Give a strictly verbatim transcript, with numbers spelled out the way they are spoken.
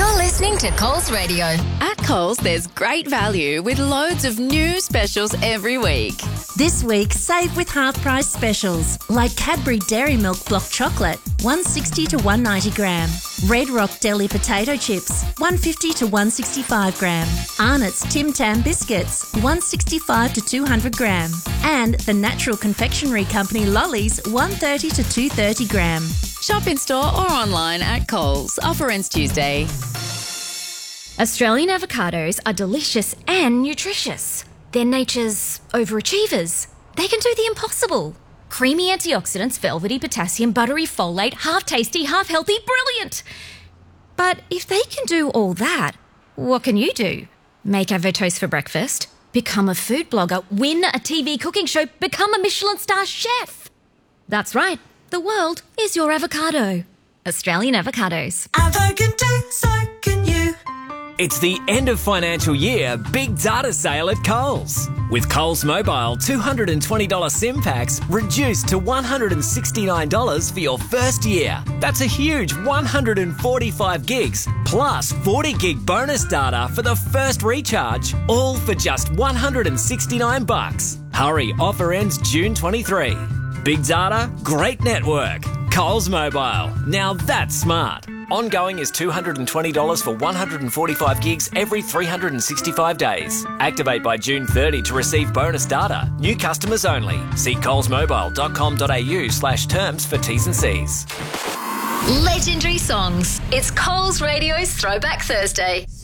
You're listening to Coles Radio. At Coles, there's great value with loads of new specials every week. This week, save with half-price specials like Cadbury Dairy Milk Block Chocolate, one sixty to one ninety gram. Red Rock Deli Potato Chips, one fifty to one sixty-five gram. Arnott's Tim Tam Biscuits, one sixty-five to two hundred gram. And the Natural Confectionery Company Lollies, one thirty to two thirty gram. Shop in store or online at Coles. Offer ends Tuesday. Australian avocados are delicious and nutritious. They're nature's overachievers. They can do the impossible. Creamy antioxidants, velvety potassium, buttery folate, half tasty, half healthy, brilliant. But if they can do all that, what can you do? Make avotoast for breakfast, become a food blogger, win a T V cooking show, become a Michelin star chef. That's right, the world is your avocado. Australian avocados. Avo can do, so can you. It's the end of financial year big data sale at Coles. With Coles Mobile two hundred twenty dollars SIM packs reduced to one hundred sixty-nine dollars for your first year. That's a huge one hundred forty-five gigs plus forty gig bonus data for the first recharge, all for just one hundred sixty-nine bucks. Hurry, offer ends June twenty-third. Big data, great network. Coles Mobile. Now that's smart. Ongoing is two hundred twenty dollars for one hundred forty-five gigs every three hundred sixty-five days. Activate by June thirtieth to receive bonus data. New customers only. See colesmobile.com.au slash terms for T's and C's. Legendary songs. It's Coles Radio's Throwback Thursday.